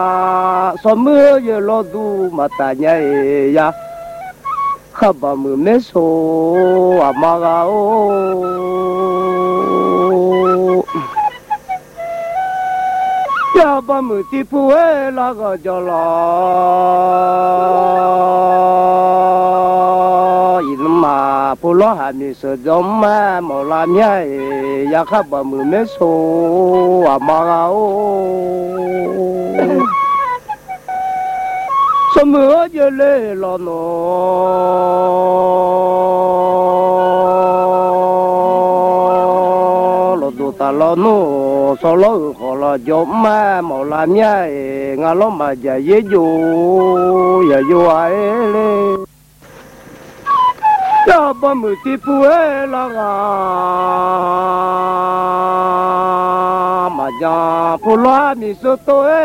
so mưa giờ lo du mà ta nhảy ya khắp bà mưa mê số à mà gạo ya bà mưa ti phu e la ga cho lo in mà phu lo hà mi sợ giống mà mò làm nhảy ya khắp bà mưa mê số à mà gạo số mưa giờ lê lo nó lo tu ta lo nó số lo họ lo giống mà mò làm nhảy ngà lo mà giờ dễ dù ai lê ya ba mưa ti phu e la ga mà giờ phu lo mi so to e